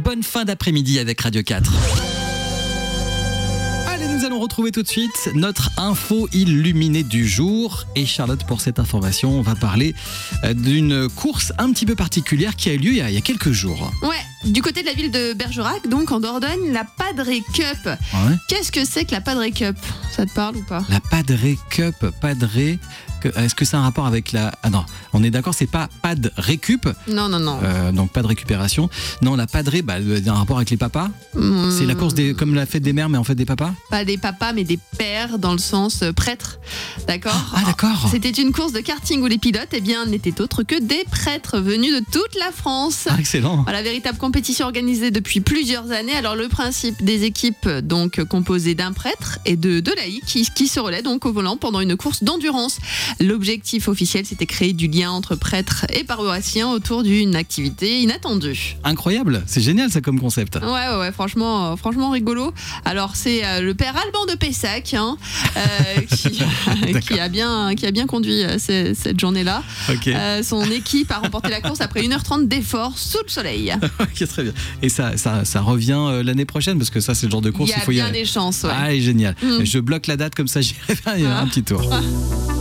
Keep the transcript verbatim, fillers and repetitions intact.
bonne fin d'après-midi avec Radio quatre. Allez, nous allons retrouver tout de suite notre info illuminée du jour. Et Charlotte, pour cette information, on va parler d'une course un petit peu particulière qui a eu lieu il y a, il y a quelques jours. Ouais, du côté de la ville de Bergerac, donc en Dordogne, la Padre Cup. Ouais. Qu'est-ce que c'est que la Padre Cup ? Ça te parle ou pas ? La Padre Cup, Padre... Est-ce que c'est un rapport avec la... Ah non, on est d'accord, c'est pas pas de récup. Non, non, non. Euh, donc pas de récupération. Non, la Padre, bah, il y a un rapport avec les papas. Mmh. C'est la course des, comme la fête des mères, mais en fait des papas. Pas des papas, mais des pères dans le sens euh, prêtre. D'accord ? Ah, d'accord. C'était une course de karting où les pilotes, eh bien, n'étaient autres que des prêtres venus de toute la France. Ah, excellent. Voilà, véritable compétition organisée depuis plusieurs années. Alors le principe des équipes, donc composées d'un prêtre et de deux laïcs qui, qui se relaient donc au volant pendant une course d'endurance. L'objectif officiel, c'était créer du lien entre prêtres et paroissiens autour d'une activité inattendue. Incroyable, c'est génial ça comme concept. Ouais, ouais, ouais franchement, euh, franchement rigolo. Alors c'est euh, le père Alban de Pessac hein, euh, qui, qui, a bien, qui a bien conduit euh, c- cette journée-là. Okay. Euh, son équipe a remporté la course après une heure trente d'efforts sous le soleil. Ok, très bien. Et ça, ça, ça revient euh, l'année prochaine parce que ça c'est le genre de course il y a il faut bien y aller. des chances. Ouais. Ah, génial. Mm. Je bloque la date comme ça, j'irai faire ah. un petit tour. Ah.